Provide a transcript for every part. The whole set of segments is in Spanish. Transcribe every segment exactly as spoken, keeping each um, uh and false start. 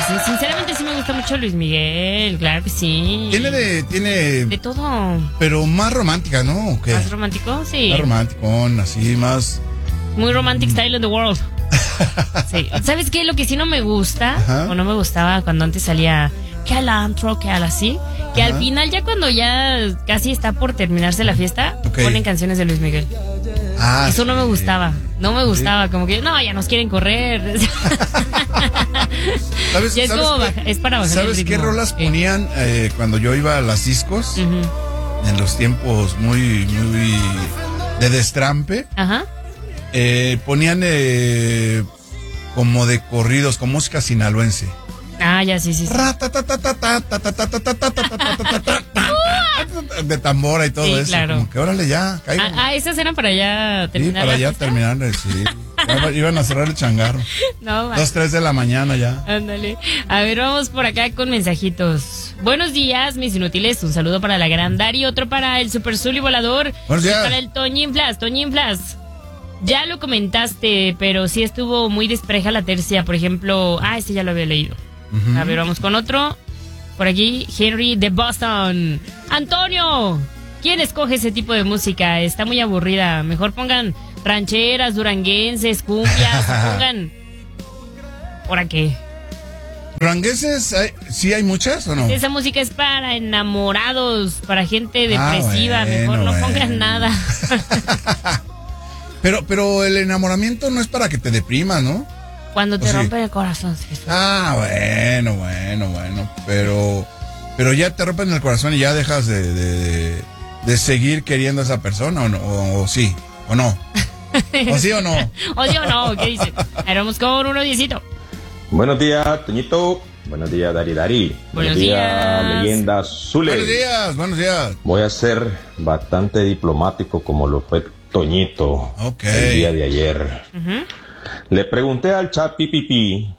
sinceramente sí me gusta mucho Luis Miguel, claro que sí. Tiene de, tiene... De todo. Pero más romántica, ¿no? ¿O qué? ¿Más romántico? Sí. Más romanticón, así, más... Muy romantic style in the world. Sí. ¿Sabes qué? Lo que sí no me gusta, Ajá. o no me gustaba cuando antes salía que al antro, que al así, que Ajá. al final ya cuando ya casi está por terminarse la fiesta, okay. ponen canciones de Luis Miguel. Ah, Eso sí. no me gustaba, no me gustaba, sí. como que no, ya nos quieren correr. ¿Sabes, ya es, ¿sabes como qué, baja, es para bajar ¿Sabes el ritmo. qué rolas ponían eh, cuando yo iba a las discos? Uh-huh. En los tiempos muy, muy de destrampe. Ajá. Eh, ponían eh, como de corridos, con música sinaloense. Ah, ya, sí, sí, sí. De tambora y todo sí, eso. Claro. Como que órale ya, ah, ah, esas eran para ya terminar. Sí, para ya terminar, sí. Ya iban a cerrar el changarro. No, Dos, tres de la mañana ya. Ándale. A ver, vamos por acá con mensajitos. Buenos días, mis inútiles. Un saludo para la Gran Dari, otro para el Super Zuli Volador. Buenos días. Para el Toñinflas, Toñinflas. Ya lo comentaste, pero sí estuvo muy despareja la tercia. Por ejemplo, ah, este ya lo había leído. Uh-huh. A ver, vamos con otro. Por aquí, Henry de Boston. Antonio, ¿quién escoge ese tipo de música? Está muy aburrida. Mejor pongan rancheras, duranguenses, cumbias. Pongan... ¿Por qué? ¿Duranguenses hay, sí hay muchas o no? Esa música es para enamorados, para gente depresiva. Ah, bueno, Mejor no bueno. pongan nada. Pero, pero el enamoramiento no es para que te deprimas, ¿no? Cuando te rompe sí? el corazón. Sí. Ah, bueno, bueno, bueno. Pero, pero ya te rompen el corazón y ya dejas de, de, de seguir queriendo a esa persona, ¿o no? O, o sí, o no. ¿O sí o no? ¿O sí o no? ¿Qué dice? Ahora vamos con uno diecito. Buenos días, Toñito. Buenos días, Dari Dari. Buenos, buenos días, días, leyenda Zule. Buenos días, buenos días. Voy a ser bastante diplomático como lo fue Toñito okay. el día de ayer. Uh-huh. Le pregunté al chat Pipipi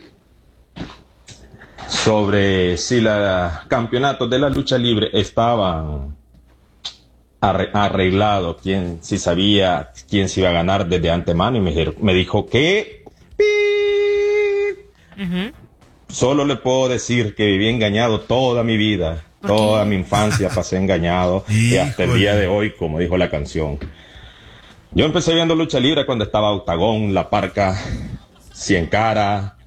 sobre si los campeonatos de la lucha libre estaban arreglados, quién, si sabía quién se iba a ganar desde antemano, y me, me dijo que uh-huh. solo le puedo decir que viví engañado toda mi vida, toda mi infancia pasé engañado y hasta el día de hoy, como dijo la canción. Yo empecé viendo lucha libre cuando estaba Octagón, La Parca, Cien Cara,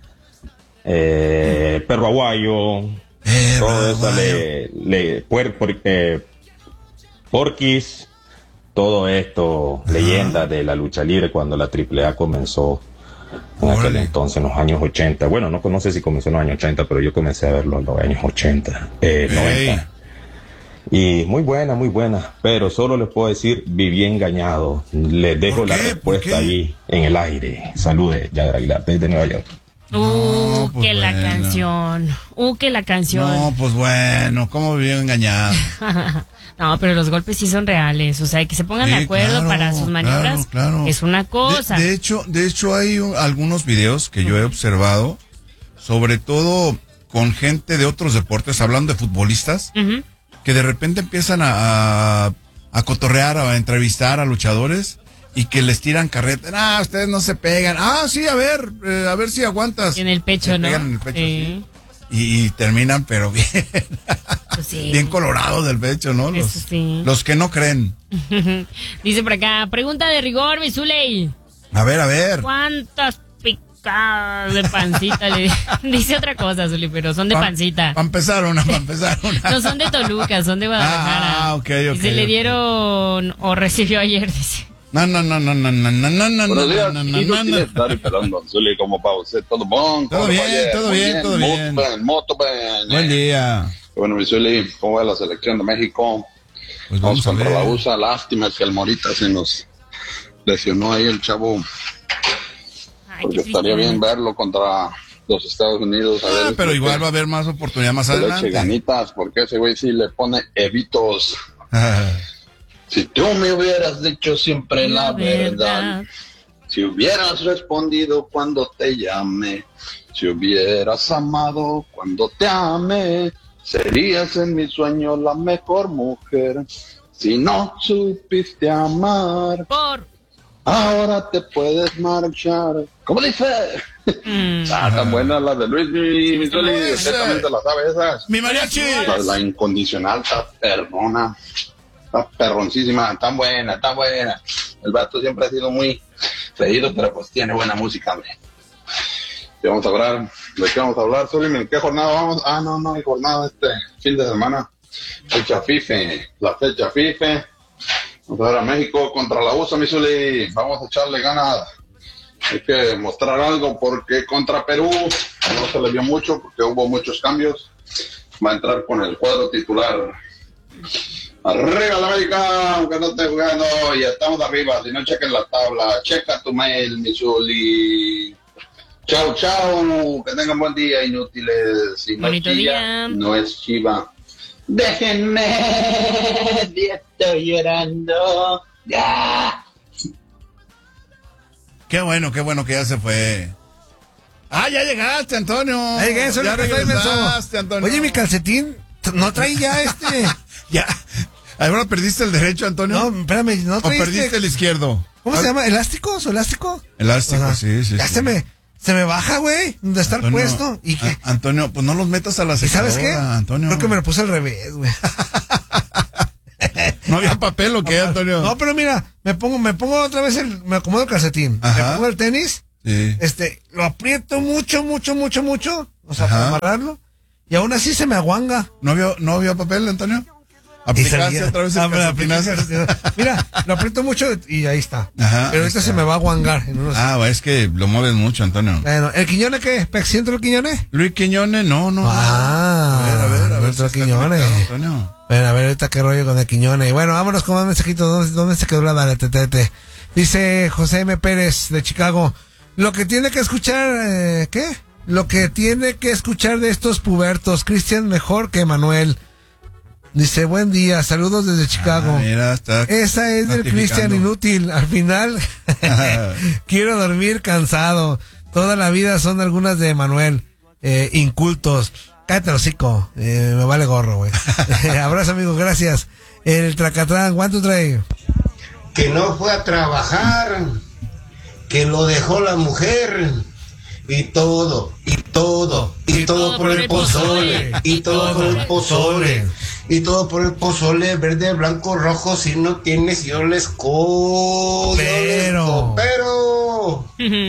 eh, Perro Aguayo, Perro todo eso, Aguayo. le, le, puer, por, eh, Porquis, todo esto, ah. leyendas de la lucha libre cuando la triple A comenzó en aquel entonces, en los años ochenta. Bueno, no, no sé si comenzó en los años ochenta, pero yo comencé a verlo en los años ochenta, eh, hey. noventa. Y muy buena, muy buena, pero solo les puedo decir, viví engañado. Les dejo la respuesta ahí en el aire. Saludes, Yader Aguilar, desde Nueva York. Uh, no, pues que bueno. la canción. Uh, que la canción. No, pues bueno, ¿cómo viví engañado? No, pero los golpes sí son reales. O sea, que se pongan sí, de acuerdo claro, para sus maniobras. Claro, claro. Es una cosa. De, de hecho, de hecho hay un, algunos videos que yo he observado, sobre todo con gente de otros deportes, hablando de futbolistas. Uh-huh. Que de repente empiezan a, a, a cotorrear, a entrevistar a luchadores y que les tiran carreta. Ah, ustedes no se pegan. Ah, sí, a ver, eh, a ver si aguantas. En el pecho, se ¿no? Pegan en el pecho, sí. sí. Y, y terminan, pero bien, pues sí. bien colorados del pecho, ¿no? Los, Eso sí. los que no creen. Dice por acá, pregunta de rigor, mi Zuley. A ver, a ver. ¿Cuántas picadas de pancita le dice otra cosa, Zuli, pero son de pa, pancita? Para empezar una, para empezar una. No son de Toluca, son de Guadalajara. Ah, ok, ok. Y se le dieron o recibió ayer, dice. No, no, no, no, no, no, no, no, no, Buenos días, no, no, no, no. Dari pelando, Zuli, como para usted, todo bon. Todo bien, todo bien, todo bien. Moto, ben. Buen día. Bueno, mi Zuli, ¿cómo va la selección de México? Pues vamos, vamos contra ver. la U S A, lástima que el Morita se nos lesionó ahí el chavo. Ay, porque estaría bien verlo contra los Estados Unidos. A ah, ver, pero igual va a haber más oportunidad más adelante. Le eche ganitas, porque ese güey sí le pone evitos. Si tú me hubieras dicho siempre la, la verdad, verdad, si hubieras respondido cuando te llamé, si hubieras amado cuando te amé, serías en mi sueño la mejor mujer. Si no supiste amar, por ahora te puedes marchar ¿Cómo dice? Mm. Ah, tan buenas las de Luis, mi, mi Zuli, exactamente las sabe esas. Mi mariachi. La, la incondicional está perrona, está perroncísima, tan buena, tan buena. El vato siempre ha sido muy creído, pero pues tiene buena música, hombre. ¿Qué vamos a hablar? ¿De qué vamos a hablar, Zuli? ¿En qué jornada vamos? Ah, no, no, hay jornada este fin de semana. Fecha FIFA, la fecha FIFA. Vamos a ver a México contra la U S A, mi Zuli. Vamos a echarle ganas. Hay que mostrar algo porque contra Perú no se le vio mucho porque hubo muchos cambios. Va a entrar con el cuadro titular. Arriba la América, aunque no esté jugando, ya estamos arriba. Si no, chequen la tabla. Checa tu mail, mi Zuli. Chao, chao. Que tengan buen día, inútiles. Si no Bonito chilla, día. no es chiva. Déjenme. Estoy llorando. Ya. Qué bueno, qué bueno que ya se fue. Ah, ya llegaste, Antonio. Ahí llegué, ya regresaste, Antonio. Oye, mi calcetín, no trae ya este. Ya. ¿Ahora perdiste el derecho, Antonio? No, espérame, no trae ¿O perdiste este... el izquierdo? ¿Cómo se llama? ¿Elástico? ¿O elástico? Elástico, Ajá. sí, sí. Ya sí. se me, se me baja, güey, de estar Antonio, puesto. ¿Y qué? A- Antonio, pues no los metas a la ¿Y secadora, sabes qué? Antonio. Creo que me lo puse al revés, güey. ¿No había papel o qué, Antonio? No, pero mira, me pongo, me pongo otra vez el, me acomodo el calcetín. Ajá. Me pongo el tenis. Sí. Este, lo aprieto mucho, mucho, mucho, mucho. O sea, Ajá. para amarrarlo. Y aún así se me aguanga. ¿No vio, no había papel, Antonio? Y ¿Aplicaste salía. otra vez el Ah, pero calcetinazo? apliqué- Mira, lo aprieto mucho y ahí está. Ajá, Pero ahorita ahí está. se me va a aguangar. En unos... Ah, es que lo mueves mucho, Antonio. Bueno, ¿el Quiñones qué? ¿Pexiento el Quiñones? Luis Quiñones, no, no. Ah, a ver, a ver, a ver. nuestro si está Quiñones. conectado, Antonio. Bueno, a ver ahorita qué rollo con el Quiñones. Y bueno, vámonos con más mensajitos. ¿Dónde, dónde se quedó la dale, tetete? Dice José M. Pérez de Chicago. Lo que tiene que escuchar, eh, ¿qué? Lo que tiene que escuchar de estos pubertos, Cristian mejor que Manuel. Dice, buen día, saludos desde Chicago. Ah, mira, está Esa es del notificando. Cristian inútil. Al final, quiero dormir cansado. Toda la vida son algunas de Manuel. Eh, incultos. Cállate el hocico. Eh, me vale gorro, güey. Abrazo, amigo, gracias. El Tracatrán, one, two, three. Que no fue a trabajar, que lo dejó la mujer, y todo, y todo, y todo por el pozole, y todo por el pozole, y todo por el pozole, verde, blanco, rojo. Si no tienes, yo les co... Pero. Pero.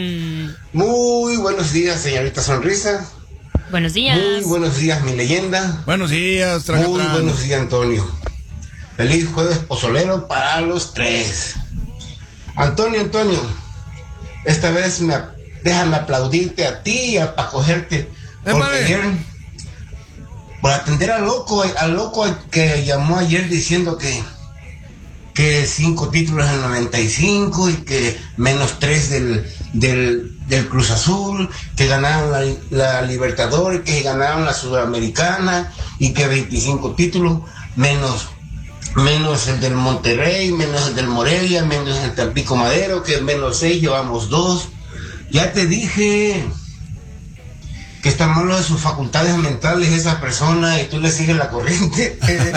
Muy buenos días, señorita Sonrisa. Buenos días. Muy buenos días, mi leyenda. Buenos días, Muy Tracatrán. buenos días, Antonio. Feliz jueves pozolero para los tres. Antonio, Antonio, esta vez me, déjame aplaudirte a ti, para cogerte. Porque Épale. ayer, por atender al loco, al loco que llamó ayer diciendo que, que cinco títulos en noventa y cinco y que menos tres del, del, del Cruz Azul, que ganaron la, la Libertadores, que ganaron la Sudamericana y que veinticinco títulos, menos, menos el del Monterrey, menos el del Morelia, menos el Tampico Madero, que menos seis, llevamos dos. Ya te dije que está malo de sus facultades mentales esa persona y tú le sigues la corriente.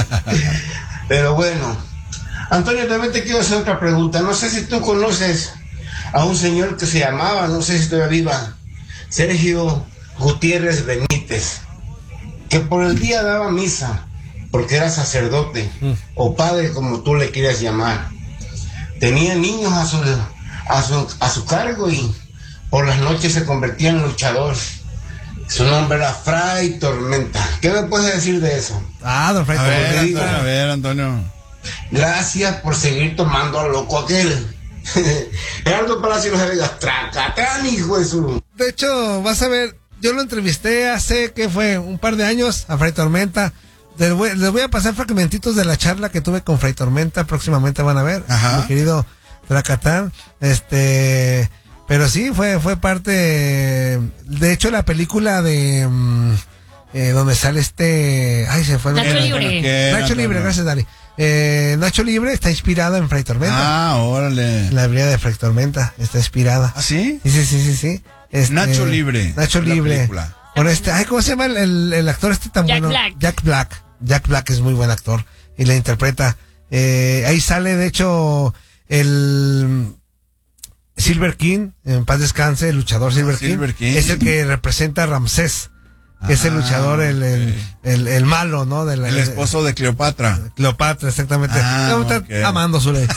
Pero bueno, Antonio, también te quiero hacer otra pregunta. No sé si tú conoces a un señor que se llamaba, no sé si todavía viva, Sergio Gutiérrez Benítez, que por el día daba misa, porque era sacerdote, mm. o padre, como tú le quieras llamar. Tenía niños a su, a su, a su cargo y por las noches se convertía en luchador. Su nombre era Fray Tormenta. ¿Qué me puedes decir de eso? Ah, don Fray A ver, Tormenta. Antonio, a ver, Antonio. Gracias por seguir tomando al loco aquel. Gerardo Palacio de Vegas, Tracatán, hijo de su... De hecho, vas a ver, yo lo entrevisté hace, ¿qué fue? Un par de años a Fray Tormenta. Les voy, les voy a pasar fragmentitos de la charla que tuve con Fray Tormenta. Próximamente van a ver. Ajá. Mi querido Tracatán. Este... Pero sí, fue fue parte... De hecho, la película de... Um, eh, donde sale este... Ay, se fue el Nacho nombre. Libre. ¿Qué, Nacho Antonio? Libre, gracias, Dani. Eh, Nacho Libre está inspirada en Fray Tormenta. Ah, órale. La vida de Fray Tormenta está inspirada. ¿Ah, sí? Sí, sí, sí, sí, sí. Este, Nacho Libre. Nacho La Libre. película. Con este, ay, ¿cómo se llama el, el, el actor este tan Jack bueno? Black. Jack Black. Jack Black es muy buen actor y la interpreta. Eh, ahí sale, de hecho, el Silver King, en paz descanse, el luchador Silver, King, Silver King, es el que representa a Ramsés, que ah, es el luchador, el, el, okay. el, el malo, ¿no? De la, el esposo de Cleopatra. Cleopatra, exactamente. Ah, no, okay. Amando su ley.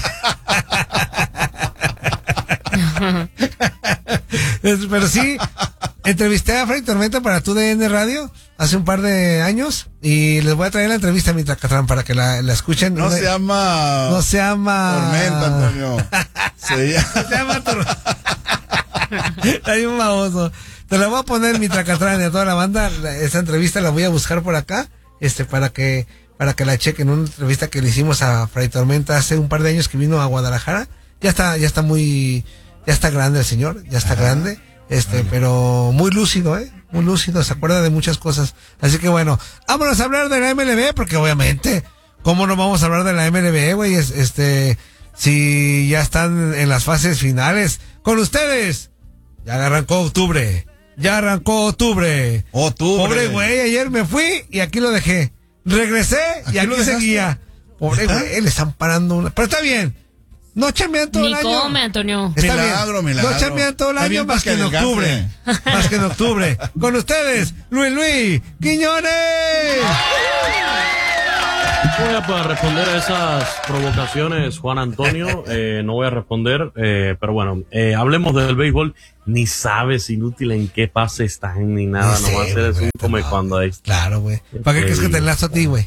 Pero sí, entrevisté a Freddy Tormenta para Tu D N Radio hace un par de años y les voy a traer la entrevista a mi Tracatrán para que la, la escuchen. No, no se llama no se llama Tormenta, Antonio. Se llama, se llama Tormenta. Hay un baboso. Te la voy a poner mi Tracatrán y a toda la banda. Esa entrevista la voy a buscar por acá, este, para que para que la chequen. Una entrevista que le hicimos a Freddy Tormenta hace un par de años que vino a Guadalajara. Ya está, ya está muy, ya está grande el señor, ya está ah, grande, este, vale. Pero muy lúcido, eh, muy lúcido, se acuerda de muchas cosas. Así que bueno, vámonos a hablar de la M L B, porque obviamente, ¿cómo no vamos a hablar de la M L B, güey? Es, este, si ya están en las fases finales, con ustedes, ya arrancó octubre, ya arrancó octubre. Octubre. Pobre güey, ayer me fui y aquí lo dejé. Regresé y aquí, aquí seguía. Pobre güey, le están parando una, pero está bien. No chambean todo Ni el año. come, Antonio. Está milagro, bien. milagro. No chambean todo el Está año más que en octubre. Más que en octubre. Con ustedes, Luis Luis Quiñones. Voy a poder responder a esas provocaciones, Juan Antonio. Eh, no voy a responder, eh, pero bueno, eh, hablemos del béisbol. Ni sabes, inútil, en qué pase están ni nada. Sí, no va a ser es un come no. cuando hay. Claro, güey. ¿Para qué crees que te enlazo a ti, güey?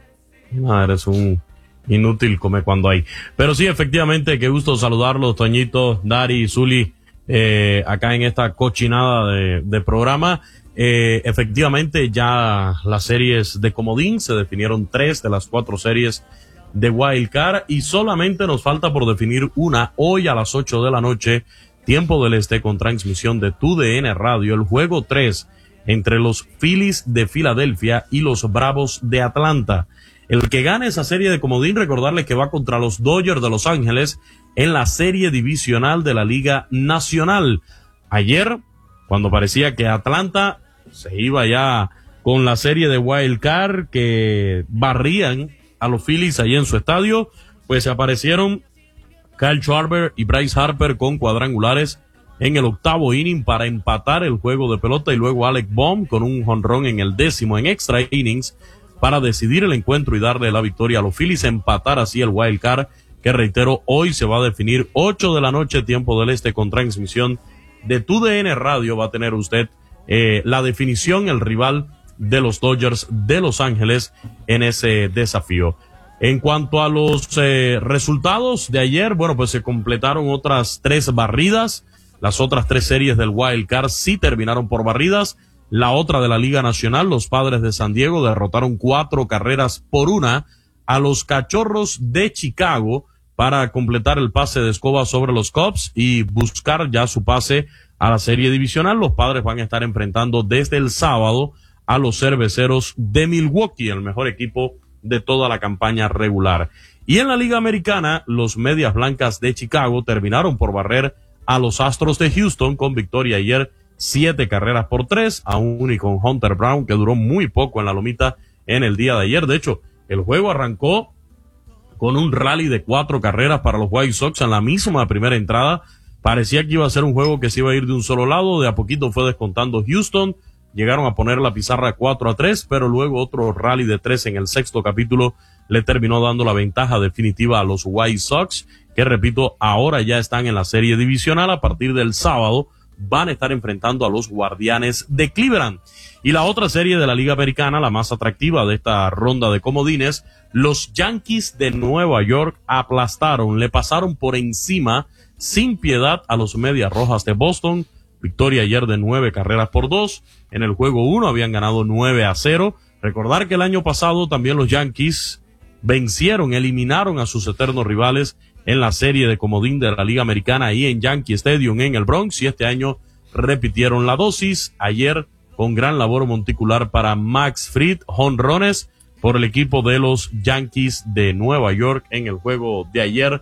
No, eres un inútil come cuando hay. Pero sí, efectivamente, qué gusto saludarlos, Toñito, Dari, Zuli, eh, acá en esta cochinada de, de programa. Eh, efectivamente, ya las series de comodín se definieron tres de las cuatro series de Wild Card y solamente nos falta por definir una hoy a las ocho de la noche, tiempo del este, con transmisión de Tu D N Radio, el juego tres entre los Phillies de Filadelfia y los Bravos de Atlanta. El que gane esa serie de comodín, recordarles que va contra los Dodgers de Los Ángeles en la serie divisional de la Liga Nacional. Ayer, cuando parecía que Atlanta se iba ya con la serie de Wild Card, que barrían a los Phillies allí en su estadio, pues se aparecieron Kyle Schwarber y Bryce Harper con cuadrangulares en el octavo inning para empatar el juego de pelota, y luego Alec Bohm con un jonrón en el décimo en extra innings para decidir el encuentro y darle la victoria a los Phillies, empatar así el Wild Card, que reitero, hoy se va a definir ocho de la noche, tiempo del este, con transmisión de Tu D N Radio. Va a tener usted eh, la definición, el rival de los Dodgers de Los Ángeles en ese desafío. En cuanto a los eh, resultados de ayer, bueno, pues se completaron otras tres barridas. Las otras tres series del Wild Card sí terminaron por barridas. La otra de la Liga Nacional, los Padres de San Diego derrotaron cuatro carreras por una a los Cachorros de Chicago para completar el pase de escoba sobre los Cubs y buscar ya su pase a la serie divisional. Los Padres van a estar enfrentando desde el sábado a los Cerveceros de Milwaukee, el mejor equipo de toda la campaña regular. Y en la Liga Americana, los Medias Blancas de Chicago terminaron por barrer a los Astros de Houston con victoria ayer, siete carreras por tres, aún y con Hunter Brown, que duró muy poco en la lomita en el día de ayer. De hecho, el juego arrancó con un rally de cuatro carreras para los White Sox en la misma primera entrada. Parecía que iba a ser un juego que se iba a ir de un solo lado, de a poquito fue descontando Houston, llegaron a poner la pizarra cuatro a tres, pero luego otro rally de tres en el sexto capítulo le terminó dando la ventaja definitiva a los White Sox, que repito, ahora ya están en la serie divisional. A partir del sábado van a estar enfrentando a los Guardianes de Cleveland. Y la otra serie de la Liga Americana, la más atractiva de esta ronda de comodines, los Yankees de Nueva York aplastaron, le pasaron por encima sin piedad a los Medias Rojas de Boston. Victoria ayer de nueve carreras por dos. En el juego uno habían ganado nueve a cero. Recordar que el año pasado también los Yankees vencieron, eliminaron a sus eternos rivales en la serie de comodín de la Liga Americana ahí en Yankee Stadium en el Bronx, y este año repitieron la dosis. Ayer, con gran labor monticular para Max Fried, jonrones por el equipo de los Yankees de Nueva York en el juego de ayer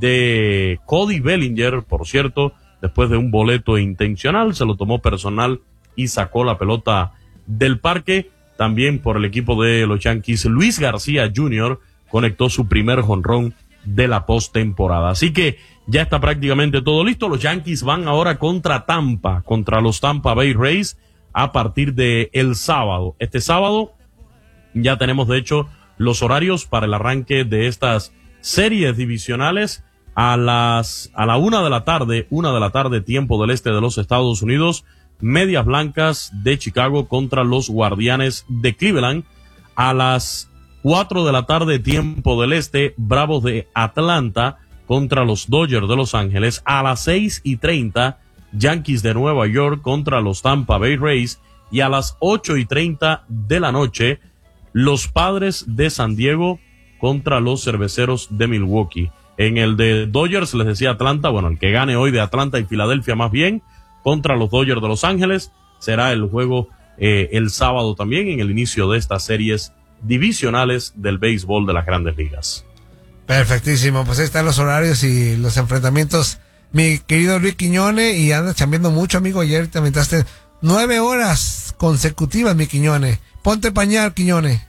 de Cody Bellinger, por cierto, después de un boleto intencional, se lo tomó personal y sacó la pelota del parque. También por el equipo de los Yankees, Luis García junior conectó su primer jonrón de la postemporada. Así que ya está prácticamente todo listo. Los Yankees van ahora contra Tampa, contra los Tampa Bay Rays a partir de el sábado. Este sábado ya tenemos de hecho los horarios para el arranque de estas series divisionales a las a la una de la tarde, una de la tarde tiempo del este de los Estados Unidos. Medias Blancas de Chicago contra los Guardianes de Cleveland. A las cuatro de la tarde tiempo del este, Bravos de Atlanta contra los Dodgers de Los Ángeles. A las seis y treinta, Yankees de Nueva York contra los Tampa Bay Rays. Y a las ocho y treinta de la noche, los Padres de San Diego contra los Cerveceros de Milwaukee. En el de Dodgers les decía Atlanta, bueno, el que gane hoy de Atlanta y Filadelfia más bien, contra los Dodgers de Los Ángeles, será el juego eh, el sábado también en el inicio de estas series divisionales del béisbol de las Grandes Ligas. Perfectísimo, pues ahí están los horarios y los enfrentamientos, mi querido Luis Quiñone, y andas chambeando mucho, amigo. Ayer te aventaste nueve horas consecutivas, mi Quiñone. Ponte pañal, Quiñone.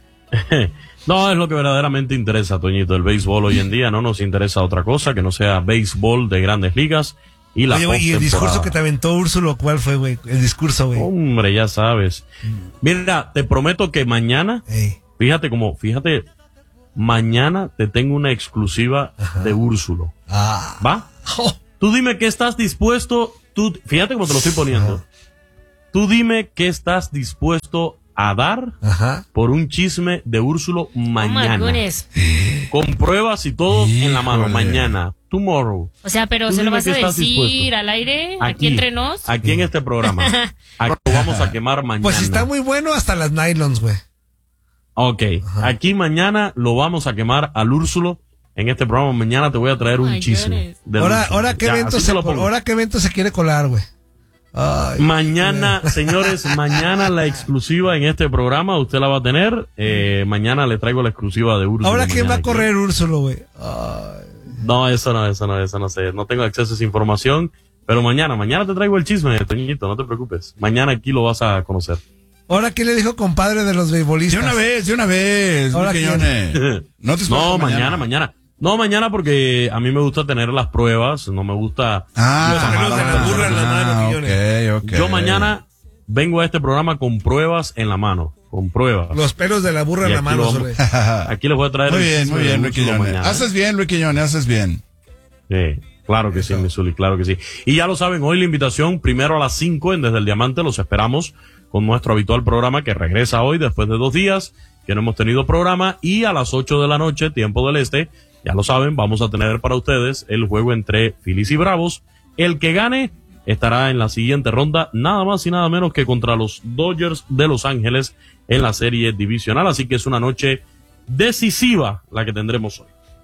No, es lo que verdaderamente interesa, Toñito. El béisbol hoy en día no nos interesa otra cosa que no sea béisbol de Grandes Ligas. Y la Oye, güey, y el discurso que te aventó Úrsulo, ¿cuál fue, güey? El discurso, güey. Hombre, ya sabes. Mira, te prometo que mañana, Ey. fíjate como, fíjate, mañana te tengo una exclusiva Ajá. de Úrsulo. Ah. ¿Va? Oh. Tú dime qué estás dispuesto, tú, fíjate cómo te lo estoy poniendo. Ajá. Tú dime qué estás dispuesto a dar Ajá. por un chisme de Úrsulo mañana. Oh, con pruebas y todo Híjole. en la mano, mañana. Tomorrow. O sea, pero ¿se lo vas a decir dispuesto? al aire? Aquí, aquí entre nos. Aquí en este programa. Aquí lo vamos a quemar mañana. Pues está muy bueno hasta las nylons, güey. Ok. Ajá. Aquí mañana lo vamos a quemar al Úrsulo. En este programa mañana te voy a traer oh un chisme. Ahora, ahora, ¿qué ya, evento se, ahora qué evento se quiere colar, güey. Ay, mañana, güey. Señores, mañana la exclusiva en este programa, usted la va a tener. Eh, mañana le traigo la exclusiva de Úrsulo. Ahora, ¿quién va a correr Úrsulo, güey? No, eso no, eso no, eso no sé. No tengo acceso a esa información. Pero mañana, mañana te traigo el chisme, Toñito, no te preocupes. Mañana aquí lo vas a conocer. Ahora, ¿quién le dijo compadre de los beisbolistas? De una vez, de una vez. Ahora, no, te no mañana, mañana. No, mañana porque a mí me gusta tener las pruebas, no me gusta... Ah, los pelos de la burra en la mano. Okay, okay. Yo mañana vengo a este programa con pruebas en la mano, con pruebas. Los pelos de la burra en la mano. Vamos, aquí les voy a traer... Muy bien, muy bien, Luis Quiñones. Haces bien, Luis Quiñones, haces bien. Sí, claro que Eso. sí, Misuli, claro que sí. Y ya lo saben, hoy la invitación, primero a las cinco en Desde el Diamante, los esperamos con nuestro habitual programa que regresa hoy después de dos días, que no hemos tenido programa, y a las ocho de la noche, tiempo del este, ya lo saben, vamos a tener para ustedes el juego entre Phillies y Bravos. El que gane estará en la siguiente ronda, nada más y nada menos que contra los Dodgers de Los Ángeles en la serie divisional. Así que es una noche decisiva la que tendremos hoy.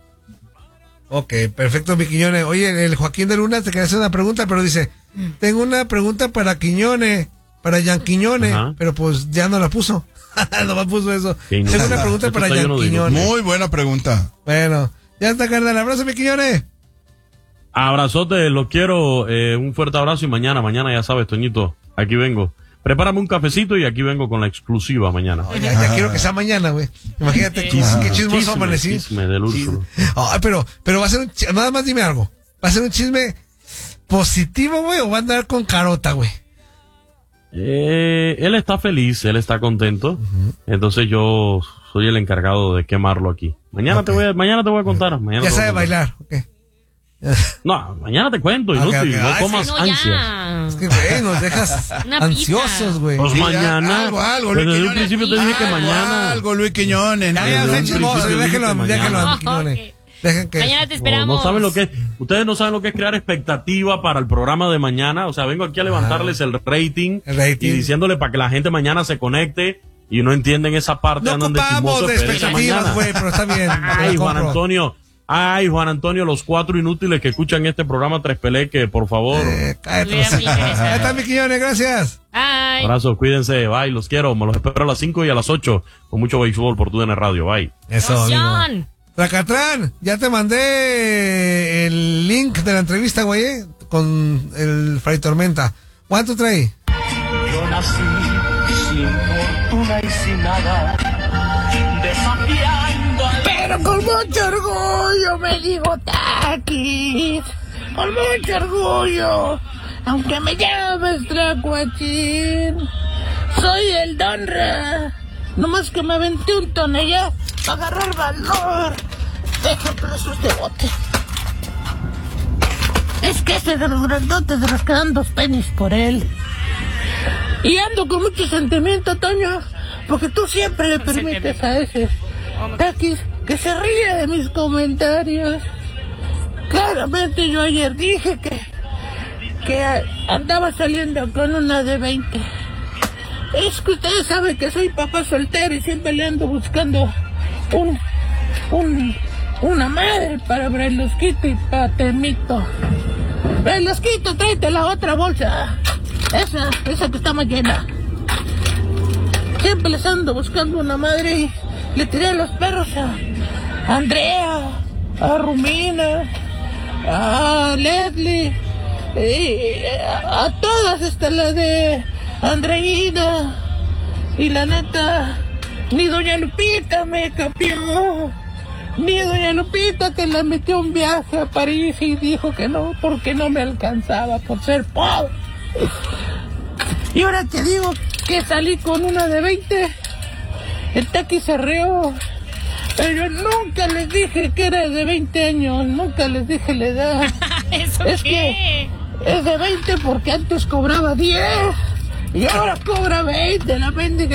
Ok, perfecto, mi Quiñone. Oye, el Joaquín de Luna te quería hacer una pregunta, pero dice, tengo una pregunta para Quiñone, para Jan Quiñone, Ajá. pero pues ya no la puso. No me puso eso. Tengo una pregunta para Jan Quiñone. Muy buena pregunta. Bueno. Ya está, carnal. Abrazo, mi Quiñones. Abrazote, los quiero. Eh, un fuerte abrazo y mañana, mañana ya sabes, Toñito, aquí vengo. Prepárame un cafecito y aquí vengo con la exclusiva mañana. Oh, ya, ya quiero que sea mañana, güey. Imagínate qué, qué chismoso amanecí. Chisme del Úrsulo. Oh, pero, pero va a ser un ch- nada más dime algo. ¿Va a ser un chisme positivo, güey, o va a andar con carota, güey? Eh, él está feliz, él está contento. Uh-huh. Entonces yo soy el encargado de quemarlo aquí. Mañana okay. te voy a, mañana te voy a contar. Mañana ya sabe bailar, ok. No, mañana te cuento, inútil, okay, okay. no Ay, comas no, ansias. Es que, güey, nos dejas ansiosos, güey. Pues mañana. Algo, algo, Luis Desde el principio te dije que mañana. Algo, Luis Quiñones. Ya, ya, déjenlo, déjenlo, déjenlo, Quiñones. Dejen que... Mañana te esperamos. No, no saben lo que es, ustedes no saben lo que es crear expectativa para el programa de mañana. O sea, vengo aquí a levantarles el rating, el rating. y diciéndole para que la gente mañana se conecte y no entienden esa parte. No andan de chismosos, de expectativas, güey, pero está bien. Ay, Juan Antonio. Ay, Juan Antonio, los cuatro inútiles que escuchan este programa Tres Pelé, que por favor. Eh, cállate. Ahí está, mi Quiñones, gracias. Bye. Abrazos, cuídense, bye, los quiero. Me los espero a las cinco y a las ocho con mucho béisbol por tu D N Radio, bye. Eso, Tracatrán, ya te mandé el link de la entrevista, güey, eh, con el Fray Tormenta. ¿Cuánto trae? Yo nací sin fortuna y sin nada, desafiando al... Pero con mucho orgullo me digo Takis. Con mucho orgullo. Aunque me llames Tlacuachín. Soy el Donra. Nomás que me aventé un tonella para agarrar valor. Déjame este bote. Es que ese de los grandotes de los que dan dos penis por él. Y ando con mucho sentimiento, Toño, porque tú siempre le permites a ese Takis que se ríe de mis comentarios. Claramente yo ayer dije que, que andaba saliendo con una de veinte. Es que ustedes saben que soy papá soltero y siempre le ando buscando un, un, una madre para Brailosquito y para Temito. Brailosquito, tráete la otra bolsa. Esa, esa que está más llena. Siempre les ando buscando una madre y le tiré a los perros a Andrea, a Rumina, a Leslie, y a, a todas, hasta la de Andreina. Y la neta, ni doña Lupita me capió. Ni doña Lupita, que la metió un viaje a París y dijo que no, porque no me alcanzaba por ser pobre. Y ahora te digo que salí con una de veinte, el Takis se rió, pero yo nunca les dije que era de veinte años, nunca les dije la edad. ¿Eso es qué? Que es de veinte porque antes cobraba diez y ahora cobra veinte, la mendiga.